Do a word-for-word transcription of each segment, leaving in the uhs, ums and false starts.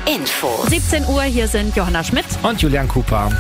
Info. siebzehn Uhr, hier sind Johanna Schmidt und Julian Cooper.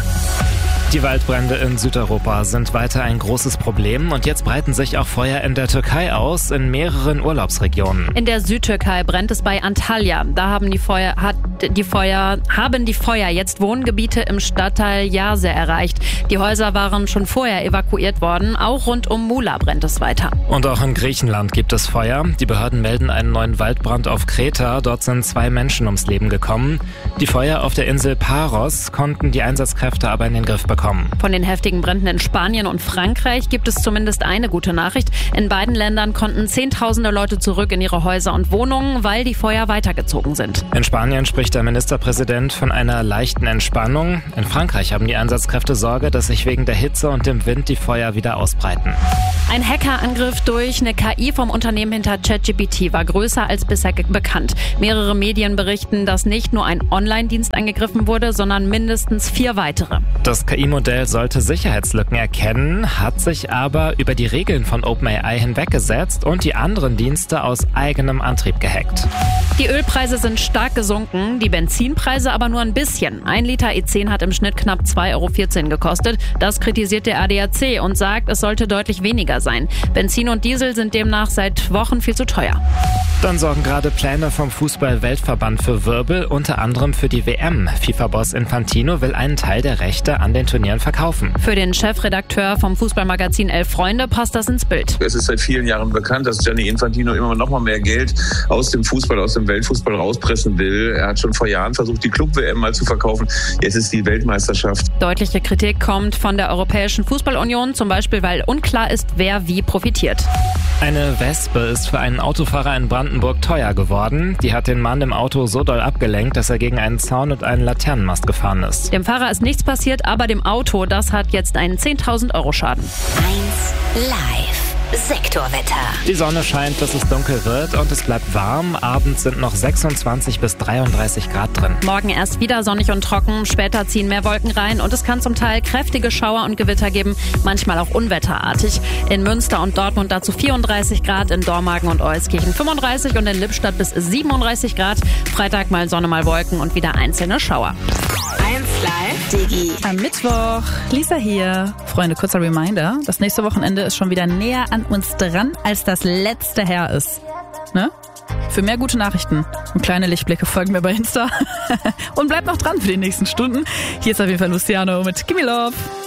Die Waldbrände in Südeuropa sind weiter ein großes Problem und jetzt breiten sich auch Feuer in der Türkei aus, in mehreren Urlaubsregionen. In der Südtürkei brennt es bei Antalya. Da haben die Feuer, hat die Feuer, haben die Feuer jetzt Wohngebiete im Stadtteil Yase erreicht. Die Häuser waren schon vorher evakuiert worden. Auch rund um Mula brennt es weiter. Und auch in Griechenland gibt es Feuer. Die Behörden melden einen neuen Waldbrand auf Kreta. Dort sind zwei Menschen ums Leben gekommen. Die Feuer auf der Insel Paros konnten die Einsatzkräfte aber in den Griff bekommen. Von den heftigen Bränden in Spanien und Frankreich gibt es zumindest eine gute Nachricht. In beiden Ländern konnten Zehntausende Leute zurück in ihre Häuser und Wohnungen, weil die Feuer weitergezogen sind. In Spanien spricht der Ministerpräsident von einer leichten Entspannung. In Frankreich haben die Einsatzkräfte Sorge, dass sich wegen der Hitze und dem Wind die Feuer wieder ausbreiten. Ein Hackerangriff durch eine K I vom Unternehmen hinter ChatGPT war größer als bisher bekannt. Mehrere Medien berichten, dass nicht nur ein Online-Dienst angegriffen wurde, sondern mindestens vier weitere. Das K I-Modell sollte Sicherheitslücken erkennen, hat sich aber über die Regeln von OpenAI hinweggesetzt und die anderen Dienste aus eigenem Antrieb gehackt. Die Ölpreise sind stark gesunken, die Benzinpreise aber nur ein bisschen. Ein Liter E zehn hat im Schnitt knapp zwei Euro vierzehn gekostet. Das kritisiert der A D A C und sagt, es sollte deutlich weniger sein. Benzin und Diesel sind demnach seit Wochen viel zu teuer. Dann sorgen gerade Pläne vom Fußball-Weltverband für Wirbel, unter anderem für die W M. FIFA-Boss Infantino will einen Teil der Rechte an den Turnieren verkaufen. Für den Chefredakteur vom Fußballmagazin Elf Freunde passt das ins Bild. Es ist seit vielen Jahren bekannt, dass Gianni Infantino immer noch mal mehr Geld aus dem Fußball, aus dem Weltfußball rauspressen will. Er hat schon vor Jahren versucht, die Club-W M mal zu verkaufen. Jetzt ist die Weltmeisterschaft. Deutliche Kritik kommt von der Europäischen Fußballunion, zum Beispiel, weil unklar ist, wer wie profitiert. Eine Wespe ist für einen Autofahrer in Brandenburg teuer geworden. Die hat den Mann im Auto so doll abgelenkt, dass er gegen einen Zaun und einen Laternenmast gefahren ist. Dem Fahrer ist nichts passiert, aber dem Auto, das hat jetzt einen zehntausend Euro Schaden. eins Live. Sektorwetter. Die Sonne scheint, bis es dunkel wird und es bleibt warm. Abends sind noch sechsundzwanzig bis dreiunddreißig Grad drin. Morgen erst wieder sonnig und trocken, später ziehen mehr Wolken rein und es kann zum Teil kräftige Schauer und Gewitter geben, manchmal auch unwetterartig. In Münster und Dortmund dazu vierunddreißig Grad, in Dormagen und Euskirchen fünfunddreißig und in Lippstadt bis siebenunddreißig Grad. Freitag mal Sonne, mal Wolken und wieder einzelne Schauer. eins Live Digi. Am Mittwoch, Lisa hier. Freunde, kurzer Reminder, das nächste Wochenende ist schon wieder näher an uns dran, als das letzte her ist. Ne? Für mehr gute Nachrichten und kleine Lichtblicke folgen mir bei Insta. Und bleibt noch dran für die nächsten Stunden. Hier ist auf jeden Fall Luciano mit Gimme Love.